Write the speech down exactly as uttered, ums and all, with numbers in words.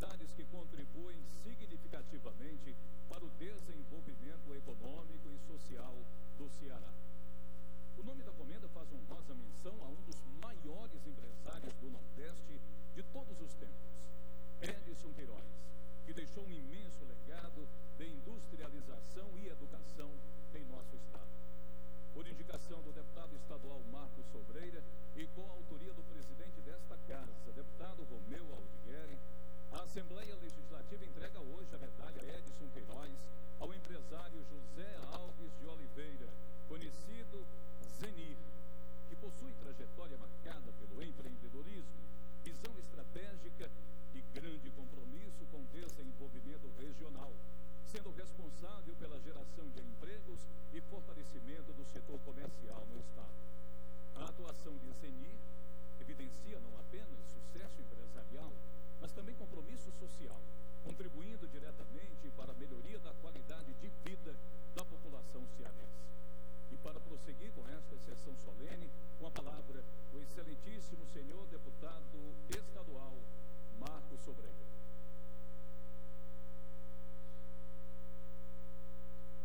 atividades que contribuem significativamente para o desenvolvimento econômico e social do Ceará. O nome da Comenda faz honrosa menção a um dos maiores empresários do Nordeste de todos os tempos,